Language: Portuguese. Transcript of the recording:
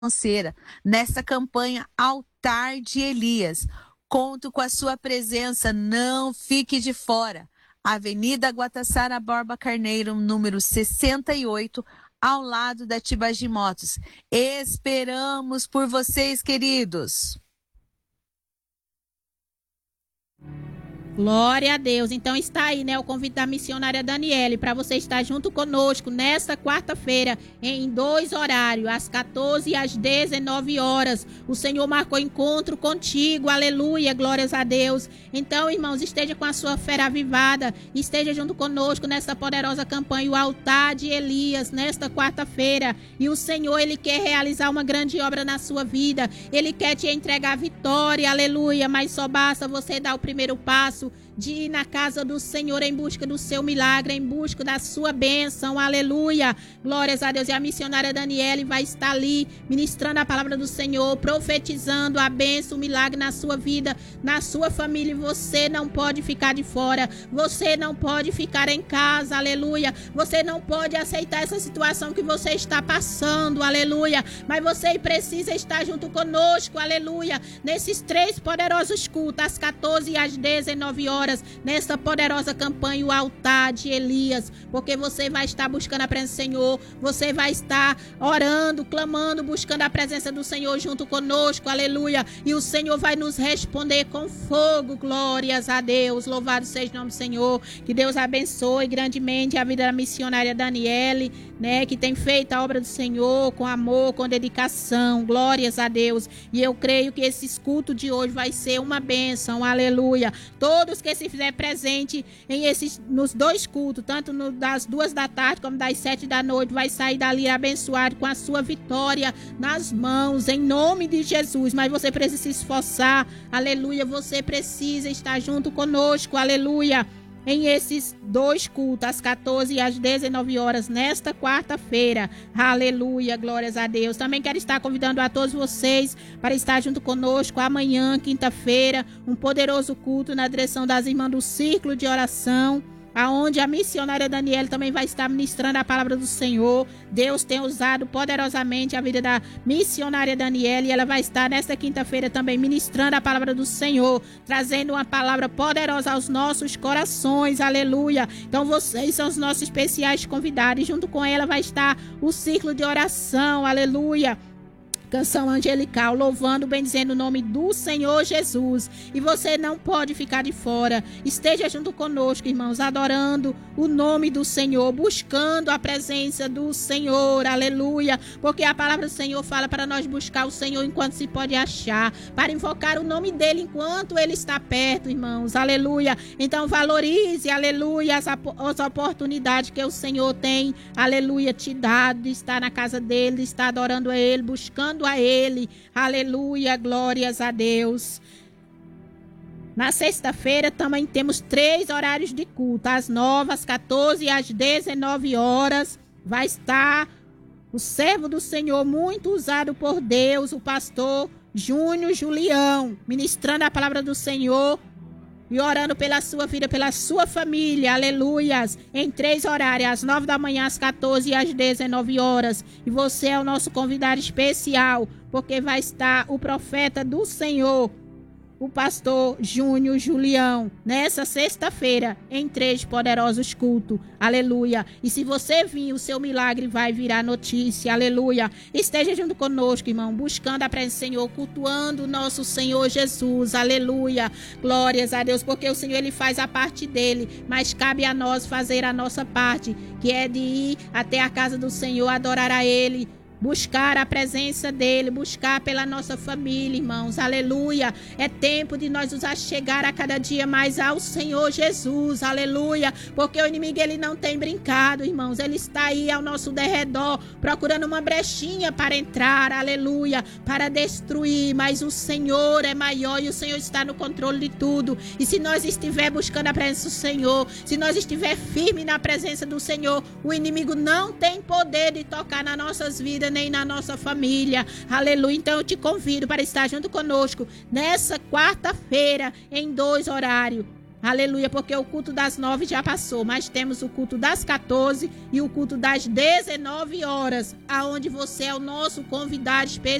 financeira nessa campanha Altar de Elias. Conto com a sua presença, não fique de fora. Avenida Guatassara Borba Carneiro, número 68, ao lado da Tibagi Motos. Esperamos por vocês, queridos. Glória a Deus. Então está aí, né, o convite da missionária Daniele para você estar junto conosco nesta quarta-feira em 2 horários, às 14 e às 19 horas. O Senhor marcou encontro contigo. Aleluia, glórias a Deus. Então, irmãos, esteja com a sua fé avivada, esteja junto conosco nessa poderosa campanha, o Altar de Elias, nesta quarta-feira. E o Senhor, Ele quer realizar uma grande obra na sua vida. Ele quer te entregar vitória, aleluia. Mas só basta você dar o primeiro passo de ir na casa do Senhor em busca do seu milagre, em busca da sua bênção, aleluia, glórias a Deus. E a missionária Daniele vai estar ali ministrando a palavra do Senhor, profetizando a bênção, o milagre na sua vida, na sua família. Você não pode ficar de fora, você não pode ficar em casa, aleluia, você não pode aceitar essa situação que você está passando, aleluia, mas você precisa estar junto conosco, aleluia, nesses 3 poderosos cultos, às 14 e às 19 horas, nessa poderosa campanha, o Altar de Elias, porque você vai estar buscando a presença do Senhor, você vai estar orando, clamando, buscando a presença do Senhor junto conosco, aleluia, e o Senhor vai nos responder com fogo, glórias a Deus, louvado seja o nome do Senhor. Que Deus abençoe grandemente a vida da missionária Daniele, né, que tem feito a obra do Senhor com amor, com dedicação, glórias a Deus. E eu creio que esse culto de hoje vai ser uma bênção, aleluia. Todos que se fizer presente nos 2 cultos, tanto das 2 da tarde como das 7 da noite, vai sair dali abençoado com a sua vitória nas mãos, em nome de Jesus. Mas você precisa se esforçar, aleluia, você precisa estar junto conosco, aleluia, em esses 2 cultos, às 14 e às 19 horas, nesta quarta-feira. Aleluia, glórias a Deus. Também quero estar convidando a todos vocês para estar junto conosco amanhã, quinta-feira, um poderoso culto na direção das irmãs do Círculo de Oração, aonde a missionária Daniele também vai estar ministrando a palavra do Senhor. Deus tem usado poderosamente a vida da missionária Daniele, e ela vai estar nesta quinta-feira também ministrando a palavra do Senhor, trazendo uma palavra poderosa aos nossos corações, aleluia. Então vocês são os nossos especiais convidados, e junto com ela vai estar o Círculo de Oração, aleluia, canção angelical, louvando, bendizendo o nome do Senhor Jesus. E você não pode ficar de fora. Esteja junto conosco, irmãos, adorando o nome do Senhor, buscando a presença do Senhor, aleluia, porque a palavra do Senhor fala para nós buscar o Senhor enquanto se pode achar, para invocar o nome dele enquanto ele está perto, irmãos, aleluia. Então valorize, aleluia, as oportunidades que o Senhor tem, aleluia, te dado de estar na casa dele, de estar adorando a ele, buscando a ele, aleluia, glórias a Deus. Na sexta-feira também temos 3 horários de culto, às 9, às 14 e às 19 horas. Vai estar o servo do Senhor, muito usado por Deus, o pastor Júnior Julião, ministrando a palavra do Senhor e orando pela sua vida, pela sua família, aleluias, em 3 horários, às 9 da manhã, às 14 e às 19 horas. E você é o nosso convidado especial, porque vai estar o profeta do Senhor, o pastor Júnior Julião, nessa sexta-feira, em 3 poderosos cultos, aleluia. E se você vir, o seu milagre vai virar notícia, aleluia. Esteja junto conosco, irmão, buscando a presença do Senhor, cultuando o nosso Senhor Jesus, aleluia, glórias a Deus, porque o Senhor, ele faz a parte dele, mas cabe a nós fazer a nossa parte, que é de ir até a casa do Senhor, adorar a ele, buscar a presença dele, buscar pela nossa família, irmãos, aleluia. É tempo de nós nos achegar a cada dia mais ao Senhor Jesus, aleluia, porque o inimigo, ele não tem brincado, irmãos, ele está aí ao nosso derredor, procurando uma brechinha para entrar, aleluia, para destruir, mas o Senhor é maior e o Senhor está no controle de tudo. E se nós estiver buscando a presença do Senhor, se nós estiver firme na presença do Senhor, o inimigo não tem poder de tocar nas nossas vidas, nem na nossa família, aleluia. Então eu te convido para estar junto conosco nessa quarta-feira, em 2 horários, Aleluia, porque o culto das 9 já passou, mas temos o culto das 14 e o culto das 19 horas, aonde você é o nosso convidado especial.